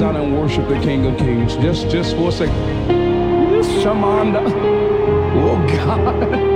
down and worship the King of Kings. Just for a second. Just Shamanda. Oh God.